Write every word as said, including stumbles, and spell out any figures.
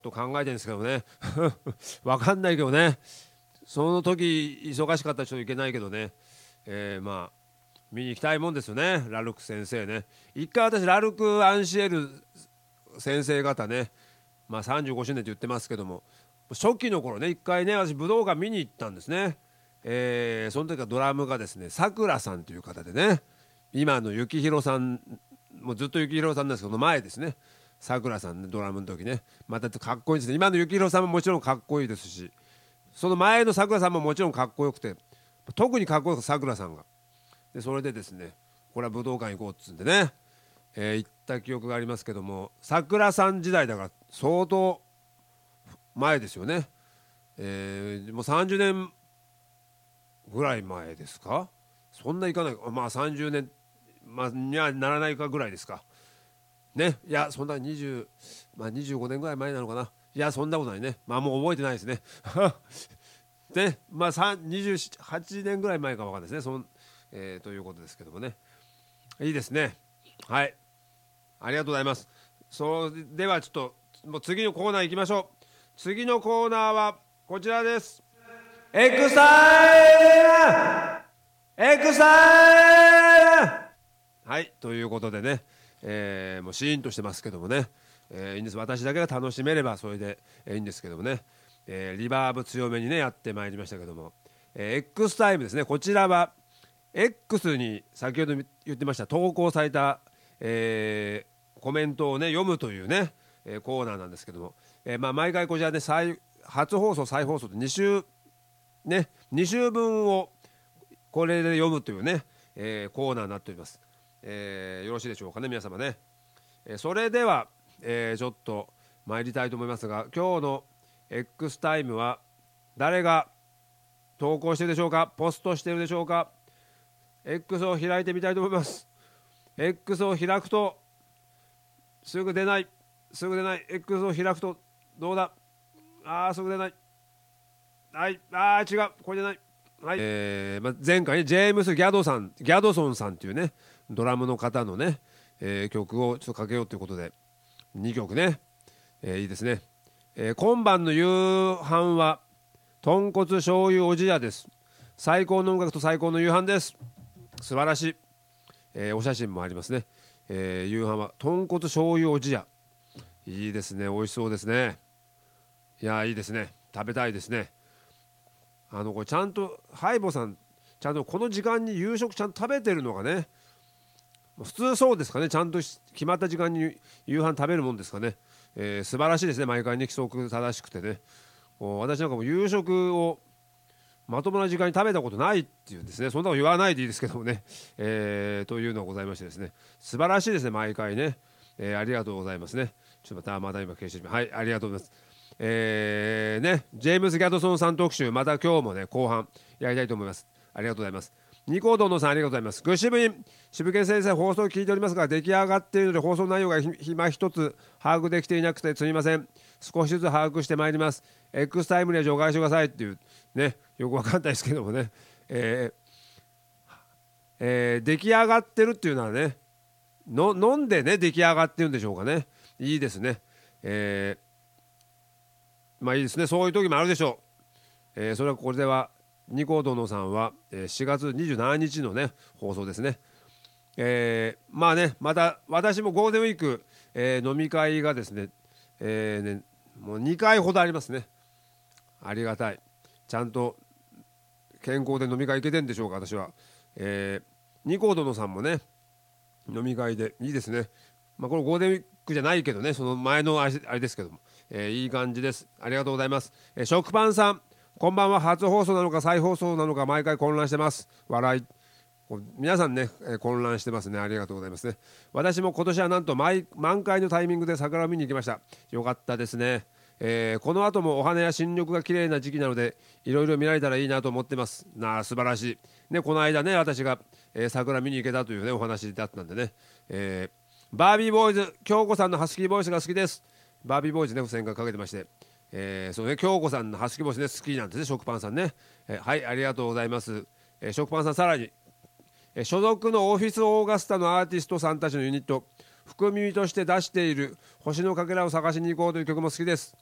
と考えてるんですけどねわかんないけどね、その時忙しかった人いけないけどね、えー、まあ見に行きたいもんですよね、ラルク先生ね。一回私ラルク・アンシエル先生方ね、まあさんじゅうごしゅうねんって言ってますけども、初期の頃ね一回ね私武道館見に行ったんですね。えー、その時はドラムがですねさくらさんという方でね、今の幸宏さんもうずっと幸宏さんなんですけど、前ですねさくらさんね、ドラムの時ねまたかっこいいですね。今の幸宏さんももちろんかっこいいですし、その前のさくらさんももちろんかっこよくて、特にかっこよくさくらさんがで、それでですねこれは武道館行こうっつうんでね、えー、行った記憶がありますけども、さくらさん時代だから相当前ですよね。えー、もうさんじゅうねんぐらい前ですか、そんないかないか、まあさんじゅうねん、まあ、にはならないかぐらいですかね。いやそんなにじゅう、まあ、にじゅうごねんぐらい前なのかな、いやそんなことないね、まあもう覚えてないですねでまあにじゅうはちねんぐらい前か分かんないですね、そん、えー、ということですけどもね、いいですね。はい、ありがとうございます。それではちょっともう次のコーナー行きましょう。次のコーナーはこちらです。エクサイルエクサイルはい、ということでね、えー、もうシーンとしてますけどもね、えー、いいんです。私だけが楽しめればそれで、えー、いいんですけどもね、えー、リバーブ強めにねやってまいりましたけども、えー、X タイムですね。こちらは X に先ほど言ってました投稿された、えー、コメントをね読むというね、えー、コーナーなんですけども、えーまあ、毎回こちらで、ね、再初放送再放送でに週ねに週分をこれで読むというね、えー、コーナーになっております。えー、よろしいでしょうかね皆様ね。えー、それでは、えー、ちょっと参りたいと思いますが、今日の X タイムは誰が投稿しているでしょうか、ポストしているでしょうか。 X を開いてみたいと思います。 X を開くとすぐ出ない、すぐ出ない。 X を開くとどうだ、あーすぐ出ない。はい、あー違う、これじゃない。はい、えーま、前回ねジェームス・ギャドさんギャドソンさんっていうねドラムの方のね、えー、曲をちょっとかけようということでにきょくね、えー、いいですね。えー、今晩の夕飯は豚骨醤油おじやです。最高の音楽と最高の夕飯です。素晴らしい、えー、お写真もありますね。えー、夕飯は豚骨醤油おじや、いいですね、美味しそうですね。いやいいですね、食べたいですね。あのこれちゃんとハイボさんちゃんとこの時間に夕食ちゃんと食べてるのがね、普通そうですかね、ちゃんと決まった時間に夕飯食べるもんですかね。えー、素晴らしいですね、毎回ね規則正しくてね。私なんかも夕食をまともな時間に食べたことないっていうんですね。そんなこと言わないでいいですけどもね、えー、というのがございましてですね、素晴らしいですね毎回ね、えー、ありがとうございますね。ちょっとまたまた今消してみます。はい、ありがとうございます。えー、ねジェームズ・ギャドソンさん特集、また今日もね後半やりたいと思います。ありがとうございます。ニコ動のさんありがとうございます。グッシブイン渋健先生、放送聞いておりますが出来上がっているので放送内容が今一つ把握できていなくてすみません。少しずつ把握してまいります。 X タイムには除外してくださいっていうね、よくわかんないですけどもね、えーえー、出来上がってるっていうのはねの飲んでね出来上がってるんでしょうかね。いいですね。えー、まあいいですね、そういう時もあるでしょう。えー、それはこれではニコ動のさんはしがつにじゅうしちにちのね放送ですね。えー、まあねまた私もゴールデンウィーク、えー、飲み会がですね、えー、ねもうにかいほどありますね。ありがたい。ちゃんと健康で飲み会行けてんでしょうか私は。えー、ニコ動のさんもね飲み会でいいですね。まあこれゴールデンウィークじゃないけどね、その前のあれですけども、えー、いい感じです。ありがとうございます。えー、食パンさんこんばんは。初放送なのか再放送なのか毎回混乱してます。笑い。皆さんね、えー、混乱してますね。ありがとうございますね。私も今年はなんと満開のタイミングで桜を見に行きました。よかったですね。えー、この後もお花や新緑が綺麗な時期なのでいろいろ見られたらいいなと思ってますなあ。素晴らしい、ね、この間ね私が、えー、桜見に行けたという、ね、お話だったんでね、えー、バービーボーイズ京子さんのハスキーボイスが好きです。バービーボーイズね付箋がかけてまして、えー、そうね京子さんのハスキーボイスね好きなんですね食パンさんね、えー、はいありがとうございます。えー、食パンさんさらに、えー、所属のオフィスオーガスタのアーティストさんたちのユニット福耳として出している星のかけらを探しに行こうという曲も好きです。